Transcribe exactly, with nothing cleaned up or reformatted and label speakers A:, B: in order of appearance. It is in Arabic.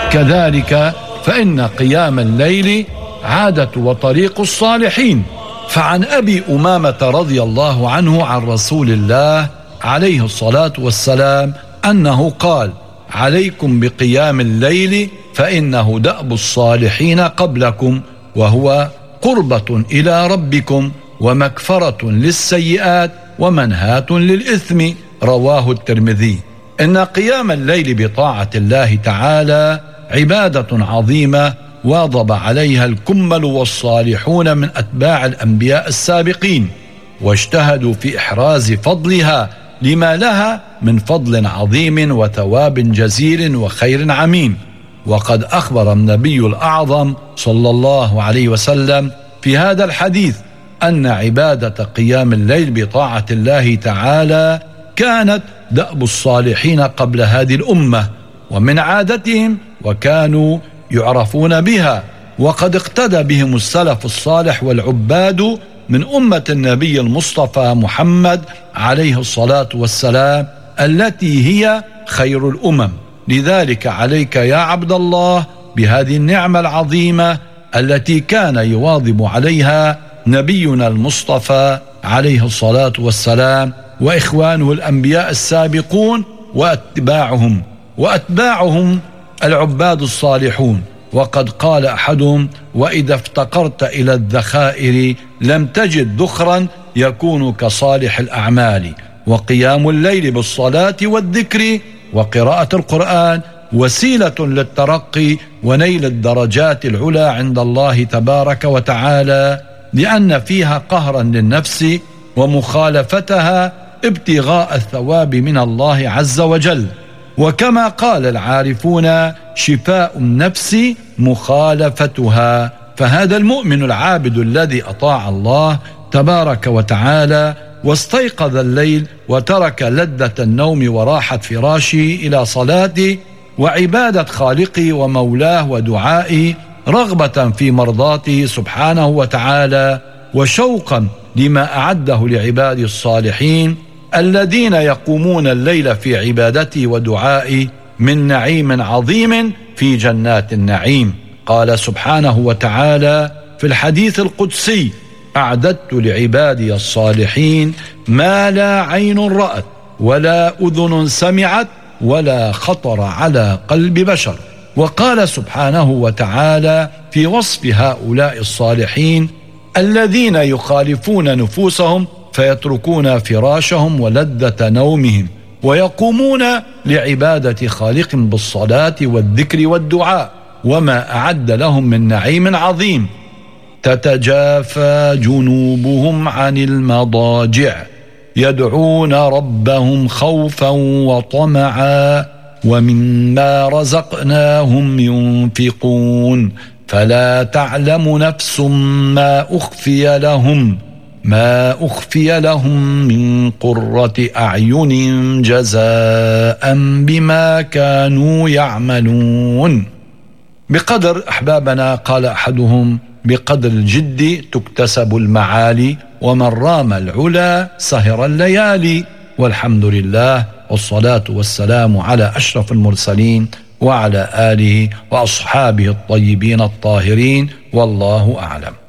A: كذلك فإن قيام الليل عادة وطريق الصالحين. فعن أبي أمامة رضي الله عنه عن رسول الله عليه الصلاة والسلام أنه قال: عليكم بقيام الليل فإنه دأب الصالحين قبلكم، وهو قربة إلى ربكم ومكفرة للسيئات ومنهاة للإثم. رواه الترمذي. إن قيام الليل بطاعة الله تعالى عبادة عظيمة واظب عليها الكمل والصالحون من أتباع الأنبياء السابقين، واجتهدوا في إحراز فضلها لما لها من فضل عظيم وثواب جزيل وخير عميم. وقد أخبر النبي الأعظم صلى الله عليه وسلم في هذا الحديث أن عبادة قيام الليل بطاعة الله تعالى كانت دأب الصالحين قبل هذه الأمة ومن عادتهم، وكانوا يعرفون بها، وقد اقتدى بهم السلف الصالح والعباد من أمة النبي المصطفى محمد عليه الصلاة والسلام التي هي خير الأمم. لذلك عليك يا عبد الله بهذه النعمة العظيمة التي كان يواظب عليها نبينا المصطفى عليه الصلاة والسلام وإخوانه الأنبياء السابقون وأتباعهم وأتباعهم العباد الصالحون. وقد قال أحدهم: وإذا افتقرت إلى الذخائر لم تجد ذخرا يكون كصالح الأعمال. وقيام الليل بالصلاة والذكر وقراءة القرآن وسيلة للترقي ونيل الدرجات العلى عند الله تبارك وتعالى، لأن فيها قهرا للنفس ومخالفتها ابتغاء الثواب من الله عز وجل. وكما قال العارفون: شفاء النفس مخالفتها. فهذا المؤمن العابد الذي أطاع الله تبارك وتعالى واستيقظ الليل وترك لذة النوم وراحة فراشه إلى صلاته وعبادة خالقه ومولاه ودعائه، رغبة في مرضاته سبحانه وتعالى وشوقا لما أعده لعباده الصالحين الذين يقومون الليل في عبادته ودعائه من نعيم عظيم في جنات النعيم. قال سبحانه وتعالى في الحديث القدسي: أعددت لعبادي الصالحين ما لا عين رأت ولا أذن سمعت ولا خطر على قلب بشر. وقال سبحانه وتعالى في وصف هؤلاء الصالحين الذين يخالفون نفوسهم فيتركون فراشهم ولذة نومهم ويقومون لعبادة خالق بالصلاة والذكر والدعاء، وما أعد لهم من نعيم عظيم: تتجافى جنوبهم عن المضاجع يدعون ربهم خوفا وطمعا ومما رزقناهم ينفقون فلا تعلم نفس ما أخفي لهم ما أخفي لهم من قرة أعين جزاء بما كانوا يعملون. بقدر أحبابنا، قال أحدهم: بقدر الجد تكتسب المعالي، ومن رام العلا سهر الليالي. والحمد لله، والصلاة والسلام على أشرف المرسلين وعلى آله وأصحابه الطيبين الطاهرين، والله أعلم.